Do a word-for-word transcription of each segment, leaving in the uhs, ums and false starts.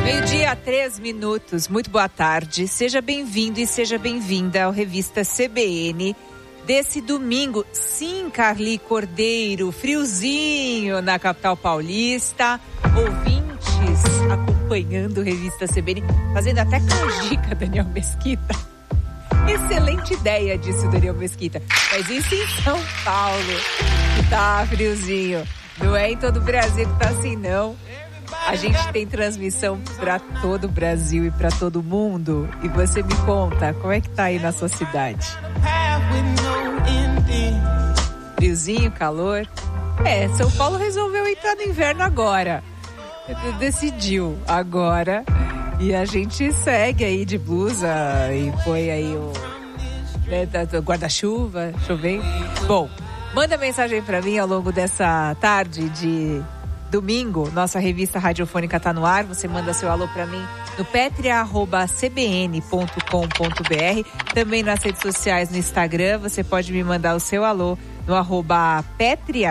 Meio-dia, três minutos. Muito boa tarde. Seja bem-vindo e seja bem-vinda ao Revista C B N desse domingo. Sim, Carli Cordeiro, friozinho na capital paulista. Ouvintes acompanhando a Revista C B N, fazendo até canjica, Daniel Mesquita. Excelente ideia, disse o Daniel Mesquita. Mas isso em São Paulo, que tá friozinho. Não é em todo o Brasil que tá assim, não. A gente tem transmissão para todo o Brasil e para todo mundo. E você me conta, como é que tá aí na sua cidade? Friozinho, calor? É, São Paulo resolveu entrar no inverno agora. Decidiu agora. E a gente segue aí de blusa e põe aí o né, guarda-chuva, chovendo. Bom, manda mensagem para mim ao longo dessa tarde de domingo. Nossa revista radiofônica tá no ar. Você manda seu alô para mim no petria arroba c b n ponto com ponto b r. Também nas redes sociais, no Instagram, você pode me mandar o seu alô no arroba Petria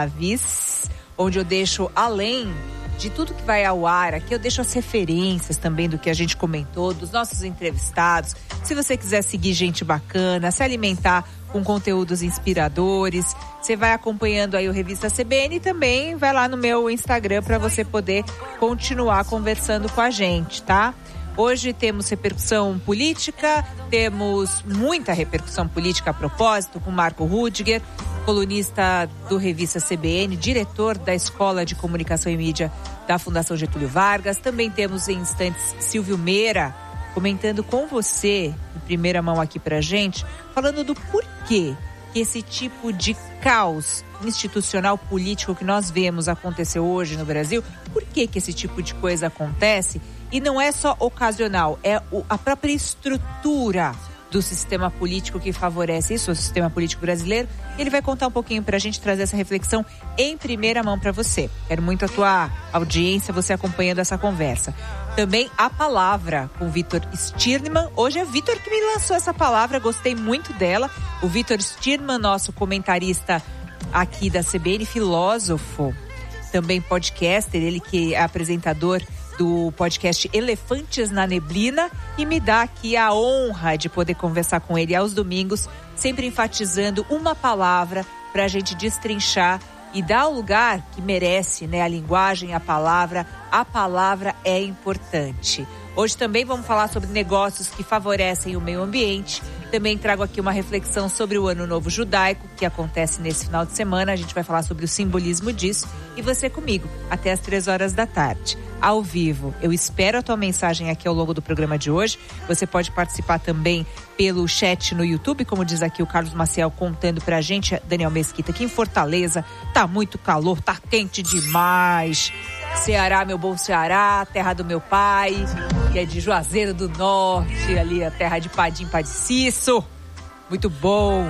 Chaves, onde eu deixo, além de tudo que vai ao ar aqui, eu deixo as referências também do que a gente comentou, dos nossos entrevistados. Se você quiser seguir gente bacana, se alimentar com conteúdos inspiradores, você vai acompanhando aí o Revista C B N e também vai lá no meu Instagram para você poder continuar conversando com a gente, tá? Hoje temos repercussão política, temos muita repercussão política a propósito com Marco Rudiger, colunista do Revista C B N, diretor da Escola de Comunicação e Mídia da Fundação Getúlio Vargas. Também temos em instantes Silvio Meira comentando com você, em primeira mão aqui pra gente, falando do porquê que esse tipo de caos institucional político que nós vemos acontecer hoje no Brasil, por que que esse tipo de coisa acontece? E não é só ocasional, é o, a própria estrutura do sistema político que favorece isso, o sistema político brasileiro. Ele vai contar um pouquinho pra gente, trazer essa reflexão em primeira mão pra você. Quero muito a tua audiência, você acompanhando essa conversa. Também a palavra com Vitor Stirnman. Hoje é Vitor que me lançou essa palavra, gostei muito dela. O Vitor Stirnman, nosso comentarista aqui da C B N, filósofo, também podcaster, ele que é apresentador do podcast Elefantes na Neblina, e me dá aqui a honra de poder conversar com ele aos domingos, sempre enfatizando uma palavra para a gente destrinchar e dar o lugar que merece, né? A linguagem, a palavra, a palavra é importante. Hoje também vamos falar sobre negócios que favorecem o meio ambiente. Também trago aqui uma reflexão sobre o Ano Novo Judaico, que acontece nesse final de semana. A gente vai falar sobre o simbolismo disso. E você comigo, até as três horas da tarde, ao vivo. Eu espero a tua mensagem aqui ao longo do programa de hoje. Você pode participar também pelo chat no YouTube, como diz aqui o Carlos Maciel contando pra gente, Daniel Mesquita, aqui em Fortaleza tá muito calor, tá quente demais. Ceará, meu bom Ceará, terra do meu pai, que é de Juazeiro do Norte, ali a terra de Padim Padiciço. Muito bom,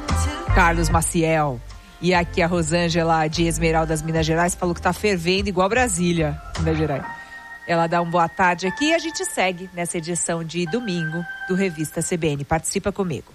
Carlos Maciel. E aqui a Rosângela de Esmeraldas, Minas Gerais, falou que tá fervendo igual Brasília, Minas Gerais. Ela dá uma boa tarde aqui e a gente segue nessa edição de domingo do Revista C B N. Participa comigo.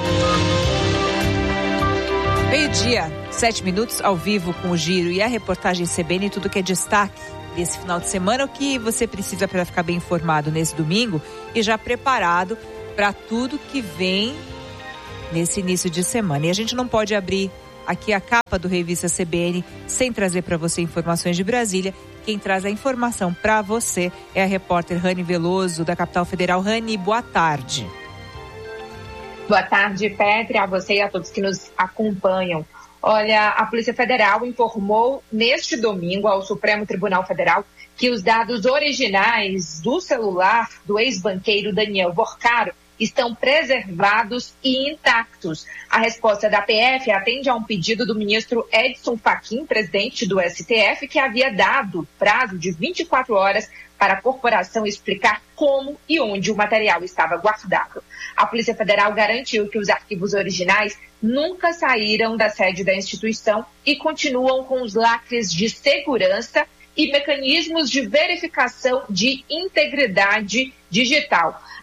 Meio-dia, sete minutos, ao vivo com o Giro e a reportagem C B N, tudo que é destaque desse final de semana, o que você precisa para ficar bem informado nesse domingo e já preparado para tudo que vem nesse início de semana. E a gente não pode abrir aqui a capa do Revista C B N sem trazer para você informações de Brasília. Quem traz a informação para você é a repórter Rani Veloso, da Capital Federal. Rani, boa tarde. Boa tarde, Petria, a você e a todos que nos acompanham. Olha, a Polícia Federal informou neste domingo ao Supremo Tribunal Federal que os dados originais do celular do ex-banqueiro Daniel Borcaro estão preservados e intactos. A resposta da P F atende a um pedido do ministro Edson Fachin, presidente do S T F, que havia dado prazo de vinte e quatro horas para a corporação explicar como e onde o material estava guardado. A Polícia Federal garantiu que os arquivos originais nunca saíram da sede da instituição e continuam com os lacres de segurança e mecanismos de verificação de integridade digital.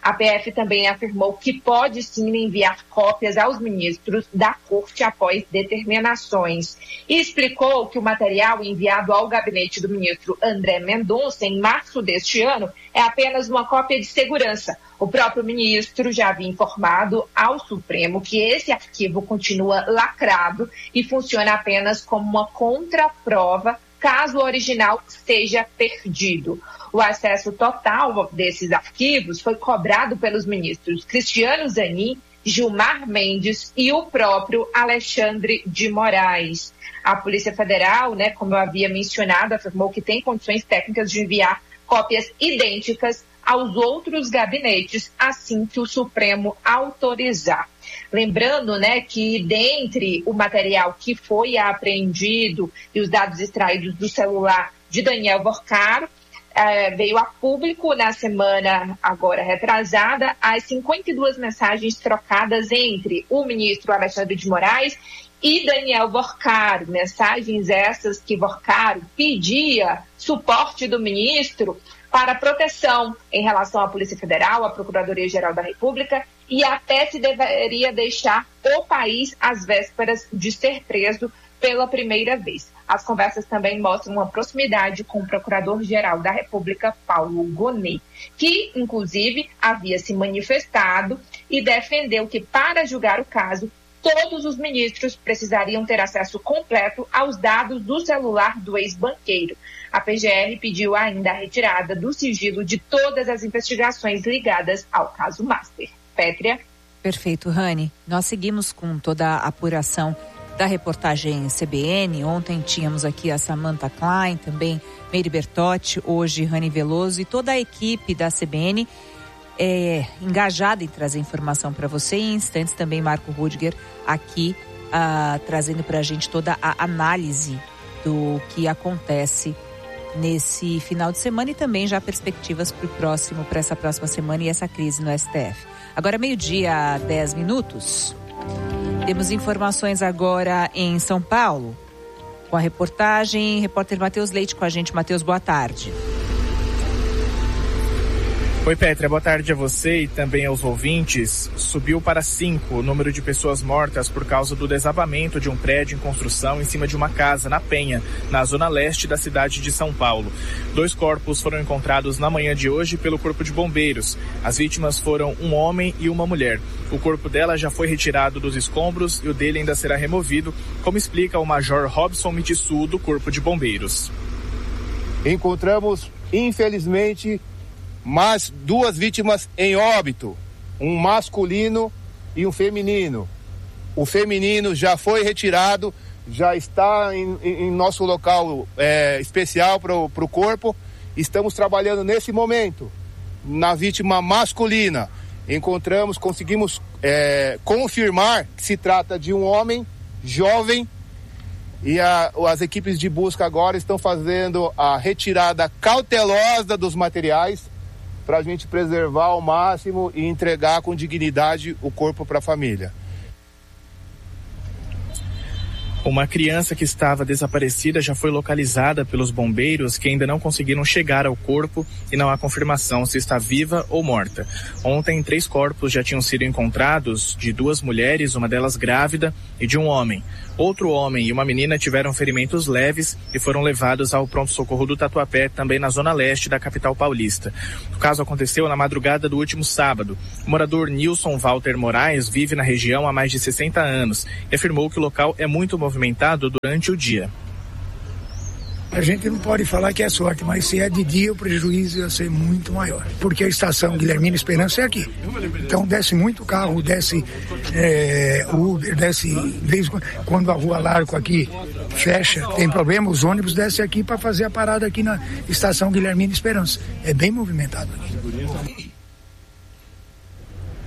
A P F também afirmou que pode sim enviar cópias aos ministros da Corte após determinações. E explicou que o material enviado ao gabinete do ministro André Mendonça em março deste ano é apenas uma cópia de segurança. O próprio ministro já havia informado ao Supremo que esse arquivo continua lacrado e funciona apenas como uma contraprova caso o original seja perdido. O acesso total desses arquivos foi cobrado pelos ministros Cristiano Zanin, Gilmar Mendes e o próprio Alexandre de Moraes. A Polícia Federal, né, como eu havia mencionado, afirmou que tem condições técnicas de enviar cópias idênticas aos outros gabinetes assim que o Supremo autorizar. Lembrando, né, que dentre o material que foi apreendido e os dados extraídos do celular de Daniel Vorcaro, eh, veio a público na semana agora retrasada as cinquenta e duas mensagens trocadas entre o ministro Alexandre de Moraes e Daniel Vorcaro. Mensagens essas que Vorcaro pedia suporte do ministro para proteção em relação à Polícia Federal, à Procuradoria-Geral da República e até se deveria deixar o país às vésperas de ser preso pela primeira vez. As conversas também mostram uma proximidade com o Procurador-Geral da República, Paulo Gonet, que, inclusive, havia se manifestado e defendeu que, para julgar o caso, todos os ministros precisariam ter acesso completo aos dados do celular do ex-banqueiro. A P G R pediu ainda a retirada do sigilo de todas as investigações ligadas ao caso Master. Pétria. Perfeito, Rani. Nós seguimos com toda a apuração da reportagem C B N. Ontem tínhamos aqui a Samantha Klein, também Meire Bertotti, hoje Rani Veloso e toda a equipe da C B N é engajada em trazer informação para você. Em instantes também Marco Rudiger aqui ah, trazendo para a gente toda a análise do que acontece nesse final de semana e também já perspectivas para o próximo, para essa próxima semana e essa crise no S T F. Agora meio-dia, dez minutos. Temos informações agora em São Paulo, com a reportagem, repórter Matheus Leite com a gente. Matheus, boa tarde. Oi, Pétria, boa tarde a você e também aos ouvintes. Subiu para cinco o número de pessoas mortas por causa do desabamento de um prédio em construção em cima de uma casa na Penha, na zona leste da cidade de São Paulo. Dois corpos foram encontrados na manhã de hoje pelo Corpo de Bombeiros. As vítimas foram um homem e uma mulher. O corpo dela já foi retirado dos escombros e o dele ainda será removido, como explica o Major Robson Mitissu do Corpo de Bombeiros. Encontramos, infelizmente, mais duas vítimas em óbito, um masculino e um feminino. O feminino já foi retirado, já está em, em nosso local é, especial para o corpo. Estamos trabalhando nesse momento na vítima masculina. Encontramos, conseguimos é, confirmar que se trata de um homem jovem e a, as equipes de busca agora estão fazendo a retirada cautelosa dos materiais para a gente preservar ao máximo e entregar com dignidade o corpo para a família. Uma criança que estava desaparecida já foi localizada pelos bombeiros, que ainda não conseguiram chegar ao corpo e não há confirmação se está viva ou morta. Ontem, três corpos já tinham sido encontrados, de duas mulheres, uma delas grávida, e de um homem. Outro homem e uma menina tiveram ferimentos leves e foram levados ao pronto-socorro do Tatuapé, também na zona leste da capital paulista. O caso aconteceu na madrugada do último sábado. O morador Nilson Walter Moraes vive na região há mais de sessenta anos e afirmou que o local é muito movimentado durante o dia. A gente não pode falar que é sorte, mas se é de dia o prejuízo ia ser muito maior, porque a estação Guilhermina Esperança é aqui. Então desce muito carro, desce é, Uber, desce desde quando a rua Larco aqui fecha, tem problema, os ônibus descem aqui para fazer a parada aqui na estação Guilhermina Esperança. É bem movimentado aqui.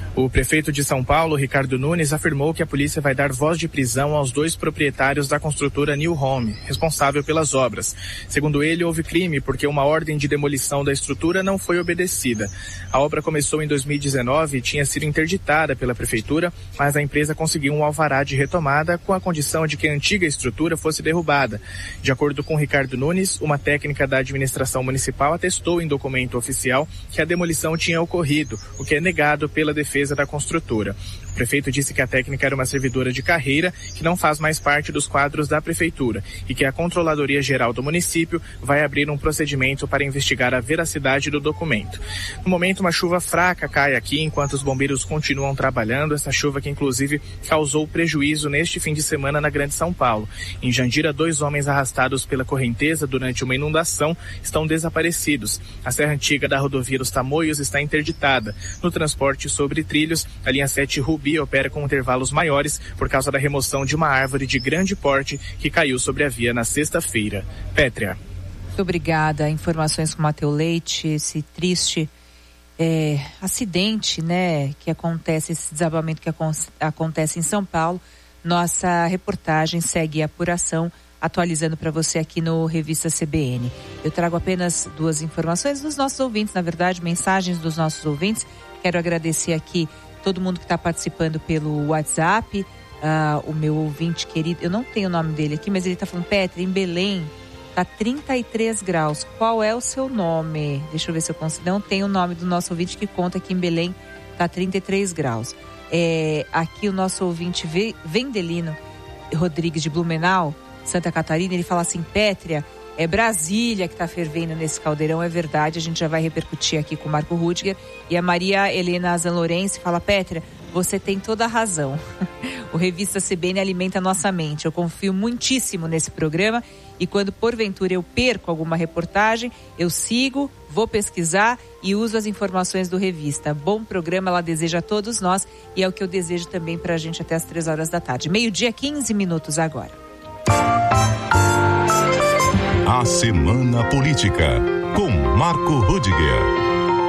O prefeito de São Paulo, Ricardo Nunes, afirmou que a polícia vai dar voz de prisão aos dois proprietários da construtora New Home, responsável pelas obras. Segundo ele, houve crime porque uma ordem de demolição da estrutura não foi obedecida. A obra começou em dois mil e dezenove e tinha sido interditada pela prefeitura, mas a empresa conseguiu um alvará de retomada com a condição de que a antiga estrutura fosse derrubada. De acordo com Ricardo Nunes, uma técnica da administração municipal atestou em documento oficial que a demolição tinha ocorrido, o que é negado pela defesa da construtora. O prefeito disse que a técnica era uma servidora de carreira que não faz mais parte dos quadros da prefeitura e que a Controladoria Geral do município vai abrir um procedimento para investigar a veracidade do documento. No momento, uma chuva fraca cai aqui enquanto os bombeiros continuam trabalhando, essa chuva que inclusive causou prejuízo neste fim de semana na Grande São Paulo. Em Jandira, dois homens arrastados pela correnteza durante uma inundação estão desaparecidos. A Serra Antiga da rodovia dos Tamoios está interditada. No transporte sobre trilhos, a linha sete Rubi opera com intervalos maiores por causa da remoção de uma árvore de grande porte que caiu sobre a via na sexta-feira. Pétrea. Muito obrigada. Informações com o Matheus Leite, esse triste é, acidente, né, que acontece, esse desabamento que acon- acontece em São Paulo. Nossa reportagem segue a apuração, atualizando para você aqui no Revista C B N. Eu trago apenas duas informações dos nossos ouvintes, na verdade, mensagens dos nossos ouvintes. Quero agradecer aqui todo mundo que está participando pelo WhatsApp, uh, o meu ouvinte querido, eu não tenho o nome dele aqui, mas ele está falando, Petra, em Belém está trinta e três graus, qual é o seu nome? Deixa eu ver se eu consigo, não tem o nome do nosso ouvinte que conta que em Belém está trinta e três graus. É, aqui o nosso ouvinte Vendelino Rodrigues de Blumenau, Santa Catarina, ele fala assim, Pétria, é Brasília que está fervendo nesse caldeirão, é verdade, a gente já vai repercutir aqui com o Marco Rudiger. E a Maria Helena Zanlorense fala, Pétria, você tem toda a razão. O Revista C B N alimenta a nossa mente. Eu confio muitíssimo nesse programa e quando porventura eu perco alguma reportagem, eu sigo, vou pesquisar e uso as informações do Revista. Bom programa, ela deseja a todos nós e é o que eu desejo também para a gente até as três horas da tarde. Meio-dia, quinze minutos agora. A Semana Política, com Marco Rudiger.